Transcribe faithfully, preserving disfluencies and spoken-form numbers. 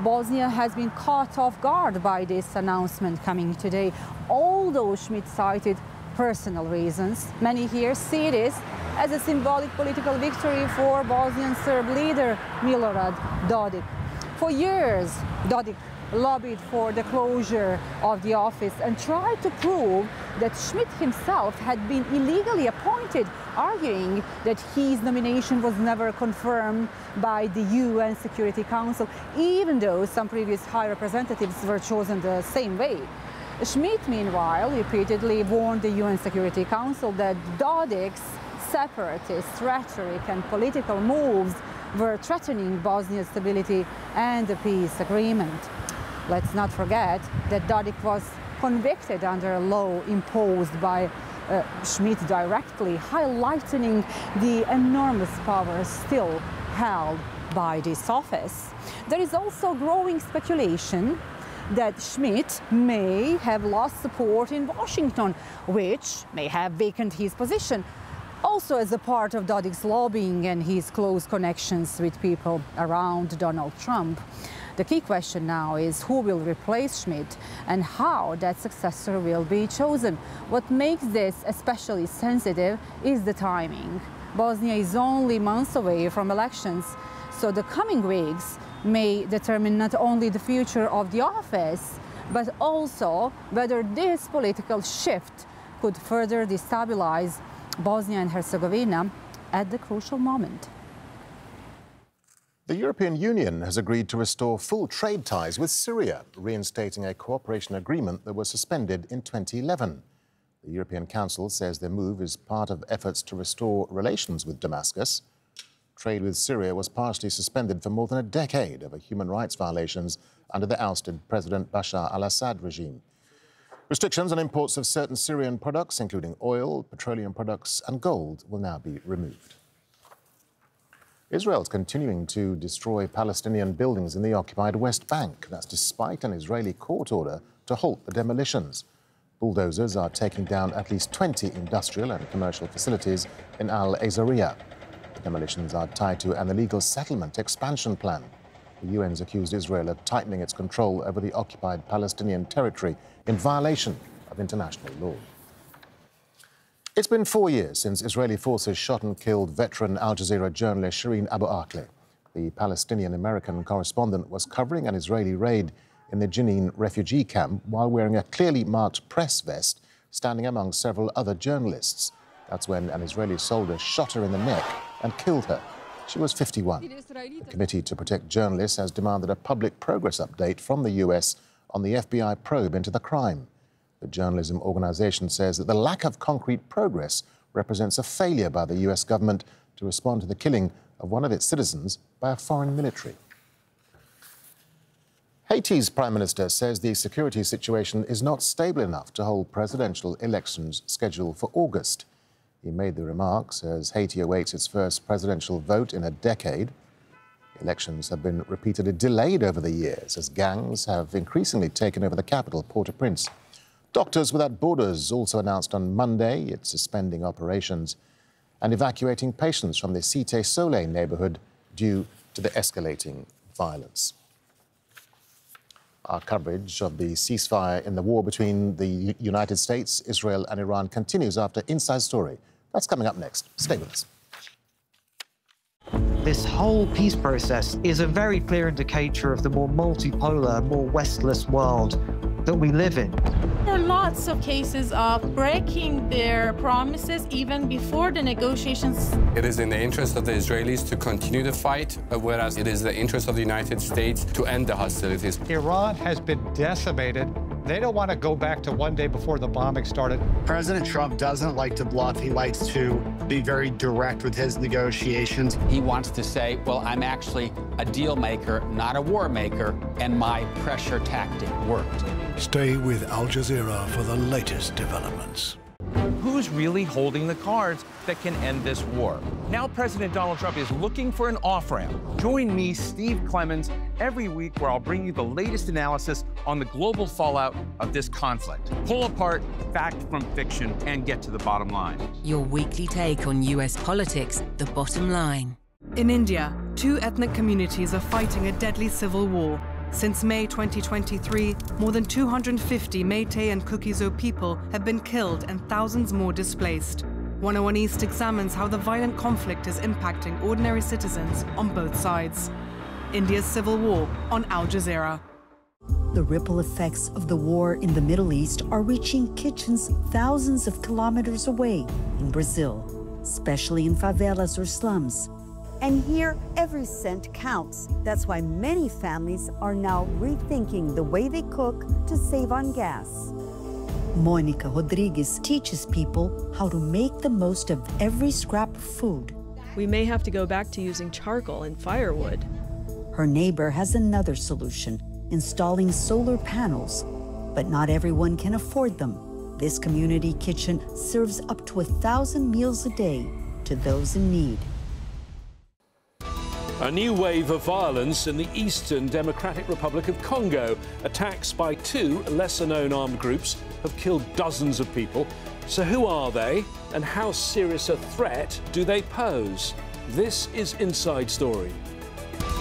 Bosnia has been caught off guard by this announcement coming today. Although Schmidt cited personal reasons, many here see this as a symbolic political victory for Bosnian Serb leader Milorad Dodik. For years, Dodik lobbied for the closure of the office and tried to prove that Schmidt himself had been illegally appointed, arguing that his nomination was never confirmed by the U N Security Council, even though some previous high representatives were chosen the same way. Schmidt, meanwhile, repeatedly warned the U N Security Council that Dodik's separatist rhetoric and political moves were threatening Bosnia's stability and the peace agreement. Let's not forget that Dodik was convicted under a law imposed by uh, Schmidt directly, highlighting the enormous power still held by this office. There is also growing speculation that Schmidt may have lost support in Washington, which may have vacated his position, also as a part of Dodik's lobbying and his close connections with people around Donald Trump. The key question now is who will replace Schmidt and how that successor will be chosen. What makes this especially sensitive is the timing. Bosnia is only months away from elections, so the coming weeks may determine not only the future of the office, but also whether this political shift could further destabilize Bosnia and Herzegovina at the crucial moment. The European Union has agreed to restore full trade ties with Syria, reinstating a cooperation agreement that was suspended in twenty eleven. The European Council says the move is part of efforts to restore relations with Damascus. Trade with Syria was partially suspended for more than a decade over human rights violations under the ousted President Bashar al-Assad regime. Restrictions on imports of certain Syrian products, including oil, petroleum products and gold, will now be removed. Israel's continuing to destroy Palestinian buildings in the occupied West Bank. That's despite an Israeli court order to halt the demolitions. Bulldozers are taking down at least twenty industrial and commercial facilities in Al Azariya. The demolitions are tied to an illegal settlement expansion plan. The U N's accused Israel of tightening its control over the occupied Palestinian territory in violation of international law. It's been four years since Israeli forces shot and killed veteran Al Jazeera journalist Shireen Abu Akleh. The Palestinian-American correspondent was covering an Israeli raid in the Jenin refugee camp while wearing a clearly marked press vest, standing among several other journalists. That's when an Israeli soldier shot her in the neck and killed her. She was fifty-one. The Committee to Protect Journalists has demanded a public progress update from the U S on the F B I probe into the crime. The journalism organisation says that the lack of concrete progress represents a failure by the U S government to respond to the killing of one of its citizens by a foreign military. Haiti's Prime Minister says the security situation is not stable enough to hold presidential elections scheduled for August. He made the remarks as Haiti awaits its first presidential vote in a decade. Elections have been repeatedly delayed over the years as gangs have increasingly taken over the capital, Port-au-Prince. Doctors Without Borders also announced on Monday it's suspending operations and evacuating patients from the Cité Soleil neighbourhood due to the escalating violence. Our coverage of the ceasefire in the war between the United States, Israel and Iran continues after Inside Story. That's coming up next. Stay with us. This whole peace process is a very clear indicator of the more multipolar, more Westless world that we live in. There are lots of cases of breaking their promises even before the negotiations. It is in the interest of the Israelis to continue the fight, whereas it is the interest of the United States to end the hostilities. Iran has been decimated. They don't want to go back to one day before the bombing started. President Trump doesn't like to bluff. He likes to be very direct with his negotiations. He wants to say, well, I'm actually a deal maker, not a war maker, and my pressure tactic worked. Stay with Al Jazeera for the latest developments. Who's really holding the cards that can end this war? Now President Donald Trump is looking for an off-ramp. Join me, Steve Clemons, every week where I'll bring you the latest analysis on the global fallout of this conflict. Pull apart fact from fiction and get to the bottom line. Your weekly take on U S politics, The Bottom Line. In India, two ethnic communities are fighting a deadly civil war. Since May twenty twenty-three, more than two hundred fifty Métis and Kuki-Zo people have been killed and thousands more displaced. one oh one East examines how the violent conflict is impacting ordinary citizens on both sides. India's civil war on Al Jazeera. The ripple effects of the war in the Middle East are reaching kitchens thousands of kilometers away in Brazil, especially in favelas or slums. And here, every cent counts. That's why many families are now rethinking the way they cook to save on gas. Monica Rodriguez teaches people how to make the most of every scrap of food. We may have to go back to using charcoal and firewood. Her neighbor has another solution, installing solar panels, but not everyone can afford them. This community kitchen serves up to a thousand meals a day to those in need. A new wave of violence in the Eastern Democratic Republic of Congo. Attacks by two lesser-known armed groups have killed dozens of people. So who are they, and how serious a threat do they pose? This is Inside Story.